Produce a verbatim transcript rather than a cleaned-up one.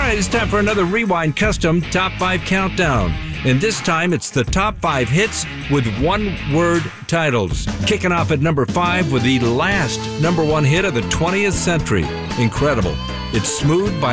right, it's time for another Rewind Custom Top five Countdown. And this time it's the top five hits with one-word titles. Kicking off at number five with the last number one hit of the twentieth century. Incredible. It's Smooth by